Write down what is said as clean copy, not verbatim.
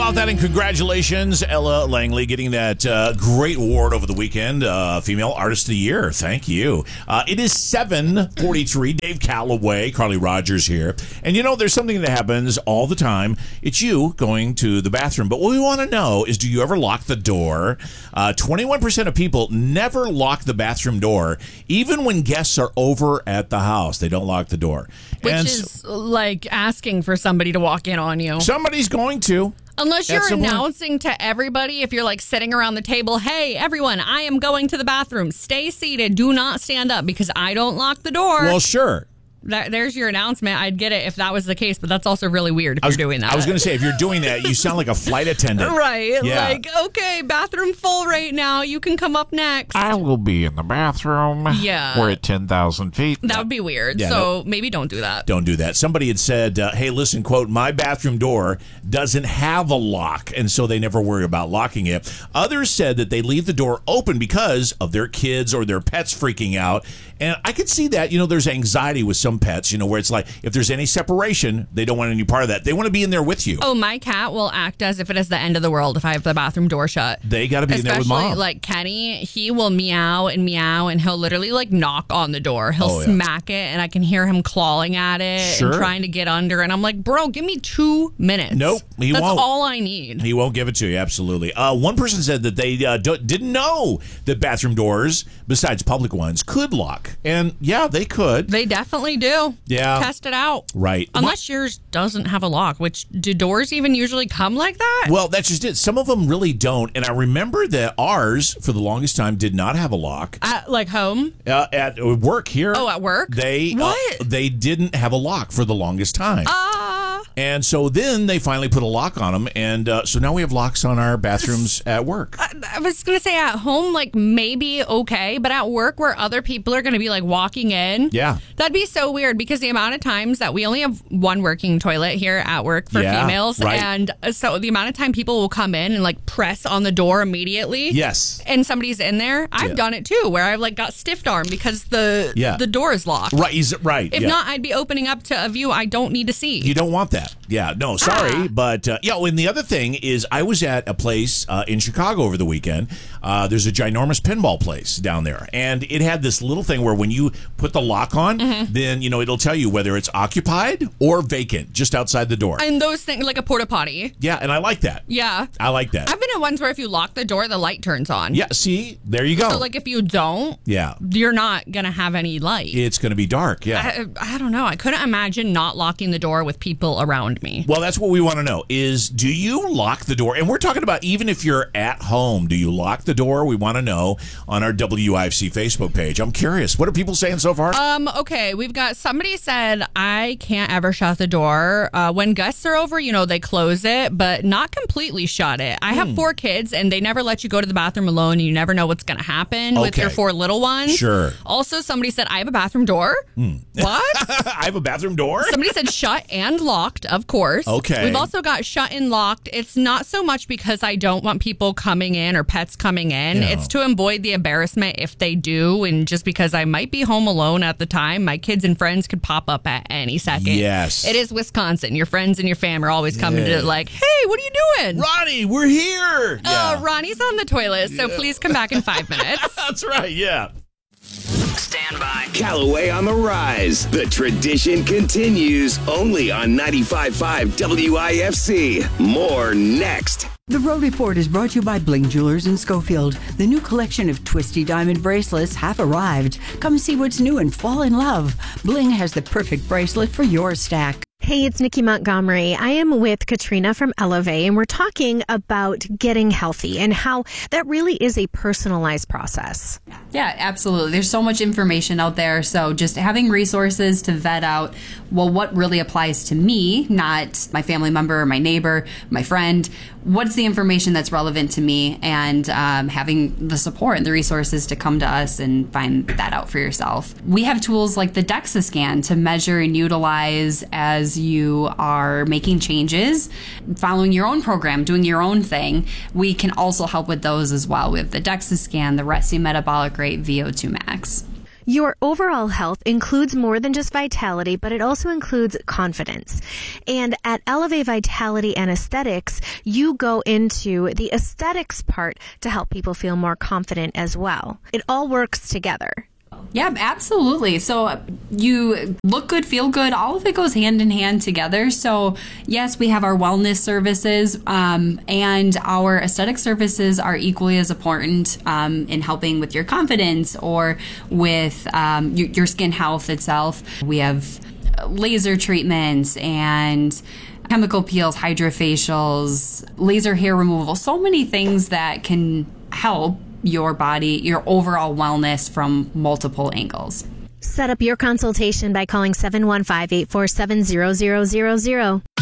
about that? And congratulations, Ella Langley, getting that great award over the weekend, Female Artist of the Year. Thank you. It is 7:43. Dave Calloway, Carly Rogers here. And there's something that happens all the time. It's you going to the bathroom. But what we want to know is, do you ever lock the door? 21% of people never lock the bathroom door, even when guests are over at the house. They don't lock the door. Which is like asking for somebody to walk in on you. Somebody's going to. Unless you're announcing to everybody, if you're like sitting around the table, hey, everyone, I am going to the bathroom. Stay seated. Do not stand up because I don't lock the door. Well, sure. There's your announcement. I'd get it if that was the case, but that's also really weird if you're doing that. I was going to say, if you're doing that, you sound like a flight attendant. Right. Yeah. Like, okay, bathroom full right now. You can come up next. I will be in the bathroom. Yeah. We're at 10,000 feet. That would be weird. Yeah, so maybe don't do that. Don't do that. Somebody had said, hey, listen, quote, my bathroom door doesn't have a lock, and so they never worry about locking it. Others said that they leave the door open because of their kids or their pets freaking out. And I could see that. There's anxiety with some pets, where it's like if there's any separation, they don't want any part of that. They want to be in there with you. Oh, my cat will act as if it is the end of the world if I have the bathroom door shut. They got to be in there with mom. Especially like Kenny, he will meow, and he'll literally like knock on the door. He'll smack it, and I can hear him clawing at it and trying to get under. And I'm like, bro, give me 2 minutes. Nope, he won't. That's all I need. He won't give it to you, absolutely. One person said that they didn't know that bathroom doors, besides public ones, could lock. And yeah, they could. They definitely do. Yeah. Test it out. Right. Unless yours doesn't have a lock, which do doors even usually come like that? Well, that's just it. Some of them really don't. And I remember that ours, for the longest time, did not have a lock. At like home? At work here. Oh, at work? They didn't have a lock for the longest time. And so then they finally put a lock on them. And so now we have locks on our bathrooms at work. I was going to say at home, like maybe okay. But at work where other people are going to be like walking in. Yeah. That'd be so weird because the amount of times that we only have one working toilet here at work for females. Right. And so the amount of time people will come in and like press on the door immediately. Yes. And somebody's in there. I've done it too, where I've like got stiff arm because the door is locked. Right. Right. If not, I'd be opening up to a view I don't need to see. You don't want that. Yeah, no, sorry. But, and the other thing is I was at a place in Chicago over the weekend. There's a ginormous pinball place down there. And it had this little thing where when you put the lock on, then, it'll tell you whether it's occupied or vacant just outside the door. And those things, like a porta potty. Yeah, and I like that. Yeah. I like that. I've been at ones where if you lock the door, the light turns on. Yeah, see? There you go. So, like, if you don't, you're not going to have any light. It's going to be dark, yeah. I don't know. I couldn't imagine not locking the door with people around me. Well, that's what we want to know is, do you lock the door? And we're talking about even if you're at home, do you lock the door? We want to know on our WIFC Facebook page. I'm curious. What are people saying so far? Okay, we've got somebody said, I can't ever shut the door. When guests are over, they close it, but not completely shut it. I have 4 kids, and they never let you go to the bathroom alone, and you never know what's going to happen with your 4 little ones. Sure. Also, somebody said, I have a bathroom door. What? I have a bathroom door? Somebody said shut and locked, of course. Okay. We've also got shut and locked. It's not so much because I don't want people coming in or pets coming in. Yeah. It's to avoid the embarrassment if they do. And just because I might be home alone at the time, my kids and friends could pop up at any second. Yes. It is Wisconsin. Your friends and your fam are always coming to like, hey, what are you doing? Ronnie, we're here. Ronnie's on the toilet, so please come back in 5 minutes. That's right, yeah. Stand by. Calloway on the rise. The tradition continues only on 95.5 WIFC. More next. The Road Report is brought to you by Bling Jewelers in Schofield. The new collection of twisty diamond bracelets have arrived. Come see what's new and fall in love. Bling has the perfect bracelet for your stack. Hey, it's Nikki Montgomery. I am with Katrina from Elevate, and we're talking about getting healthy and how that really is a personalized process. Yeah, absolutely. There's so much information out there. So just having resources to vet out, well, what really applies to me, not my family member, my neighbor, my friend. What's the information that's relevant to me, and having the support and the resources to come to us and find that out for yourself. We have tools like the DEXA scan to measure and utilize as you are making changes, following your own program, doing your own thing. We can also help with those as well. We have the DEXA scan, the Retsy Metabolic Rate, VO2 Max. Your overall health includes more than just vitality, but it also includes confidence. And at Elevate Vitality and Aesthetics, you go into the aesthetics part to help people feel more confident as well. It all works together. Yeah, absolutely. So you look good, feel good. All of it goes hand in hand together. So yes, we have our wellness services, and our aesthetic services are equally as important in helping with your confidence or with your skin health itself. We have laser treatments and chemical peels, hydrofacials, laser hair removal, so many things that can help your body, your overall wellness from multiple angles. Set up your consultation by calling 715-847-0000.